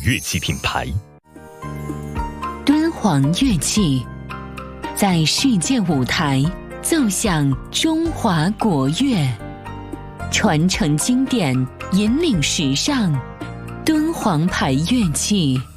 乐器品牌。 敦煌乐器在世界舞台奏响中华国乐，传承经典，引领时尚。敦煌牌乐器。